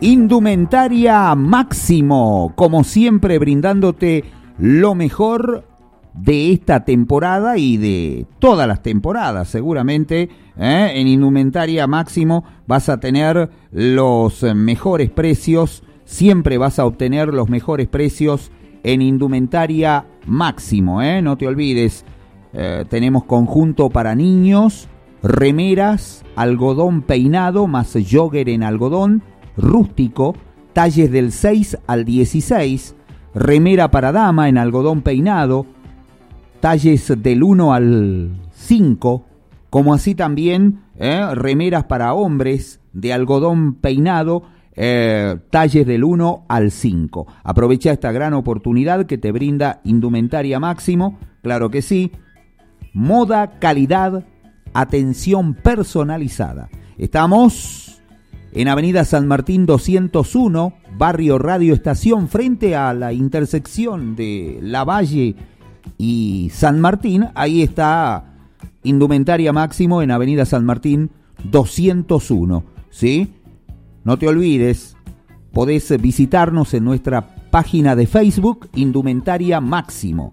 Indumentaria Máximo, como siempre brindándote lo mejor de esta temporada y de todas las temporadas seguramente. En Indumentaria Máximo vas a tener los mejores precios, siempre vas a obtener los mejores precios en Indumentaria Máximo, no te olvides. Tenemos conjunto para niños, remeras, algodón peinado más jogger en algodón, rústico, talles del 6 al 16, remera para dama en algodón peinado, talles del 1 al 5, como así también remeras para hombres de algodón peinado, talles del 1 al 5. Aprovecha esta gran oportunidad que te brinda Indumentaria Máximo, claro que sí, moda, calidad, atención personalizada. Estamos en Avenida San Martín 201, barrio Radio Estación, frente a la intersección de Lavalle y San Martín. Ahí está Indumentaria Máximo en Avenida San Martín 201, ¿sí? No te olvides, podés visitarnos en nuestra página de Facebook, Indumentaria Máximo.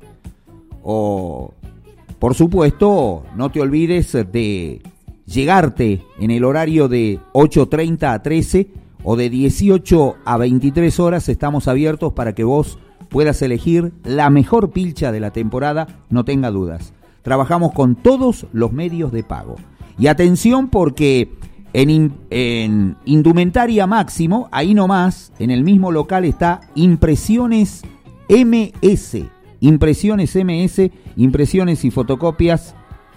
O, por supuesto, no te olvides de llegarte en el horario de 8:30 a 13 o de 18 a 23 horas. Estamos abiertos para que vos puedas elegir la mejor pilcha de la temporada, no tenga dudas. Trabajamos con todos los medios de pago. Y atención porque en Indumentaria Máximo, ahí nomás, en el mismo local está Impresiones MS. Impresiones MS, impresiones y fotocopias.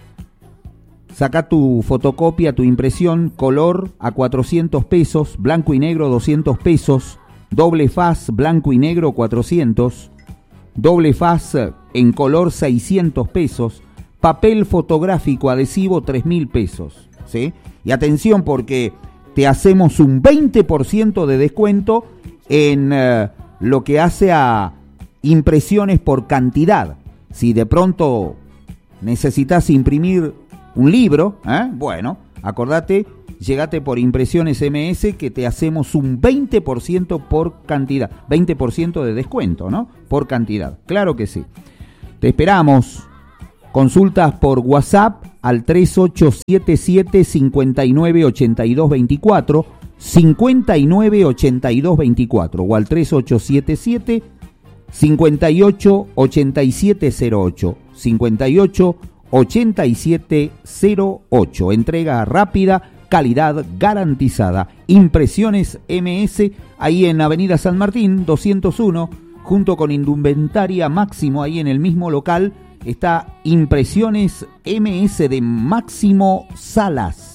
Saca tu fotocopia, tu impresión, color a 400 pesos, blanco y negro 200 pesos, doble faz, blanco y negro 400, doble faz en color 600 pesos, papel fotográfico adhesivo 3.000 pesos, ¿sí? Y atención porque te hacemos un 20% de descuento en lo que hace a impresiones por cantidad. Si de pronto necesitas imprimir un libro, bueno, acordate, llegate por Impresiones MS que te hacemos un 20% por cantidad, 20% de descuento, ¿no? Por cantidad, claro que sí. Te esperamos. Consultas por WhatsApp al 3877-598224, 598224 o al 3877-588708, 588708. Entrega rápida, calidad garantizada. Impresiones MS, ahí en Avenida San Martín 201, junto con Indumentaria Máximo, ahí en el mismo local está Impresiones MS de Máximo Salas.